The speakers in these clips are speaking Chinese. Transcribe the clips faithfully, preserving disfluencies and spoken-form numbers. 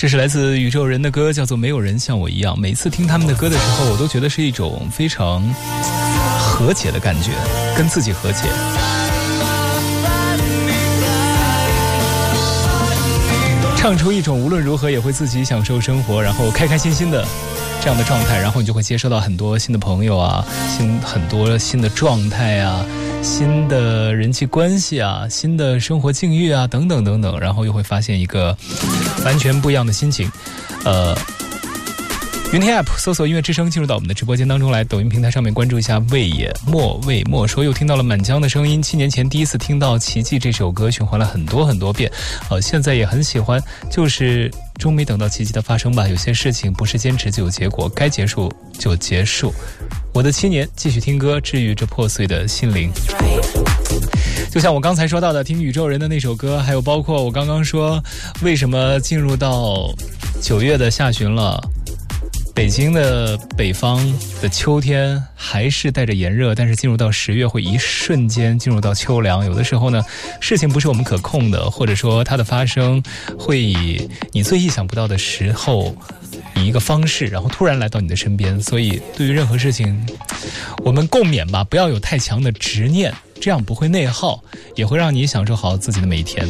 这是来自宇宙人的歌，叫做《没有人像我一样》。每次听他们的歌的时候，我都觉得是一种非常和解的感觉，跟自己和解。唱出一种无论如何也会自己享受生活，然后开开心心的这样的状态，然后你就会接收到很多新的朋友啊，新很多新的状态啊，新的人际关系啊，新的生活境遇啊，等等等等，然后又会发现一个完全不一样的心情。呃，云听 App 搜索音乐之声，进入到我们的直播间当中来。抖音平台上面关注一下魏野莫魏莫说，又听到了满江的声音。七年前第一次听到《奇迹》这首歌，循环了很多很多遍，呃，现在也很喜欢，就是终没等到奇迹的发生吧。有些事情不是坚持就有结果，该结束就结束。我的七年，继续听歌，治愈这破碎的心灵。就像我刚才说到的，听宇宙人的那首歌，还有包括我刚刚说，为什么进入到九月的下旬了，北京的北方的秋天还是带着炎热，但是进入到十月会一瞬间进入到秋凉。有的时候呢，事情不是我们可控的，或者说它的发生会以你最意想不到的时候，以一个方式，然后突然来到你的身边。所以对于任何事情，我们共勉吧，不要有太强的执念，这样不会内耗，也会让你享受好自己的每一天。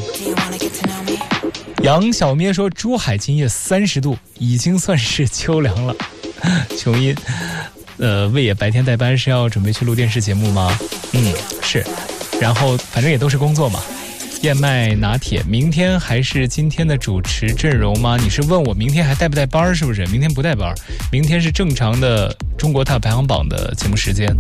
杨小咩说，珠海今夜三十度，已经算是秋凉了。琼音，呃，魏野白天代班是要准备去录电视节目吗？嗯，是。然后反正也都是工作嘛。燕麦拿铁，明天还是今天的主持阵容吗？你是问我明天还带不带班是不是？明天不带班，明天是正常的中国 Top 排行榜的节目时间。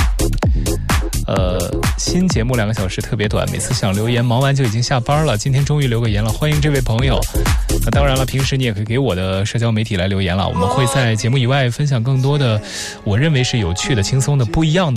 呃，新节目两个小时特别短，每次想留言忙完就已经下班了，今天终于留个言了，欢迎这位朋友。那当然了，平时你也可以给我的社交媒体来留言了，我们会在节目以外分享更多的我认为是有趣的、轻松的、不一样的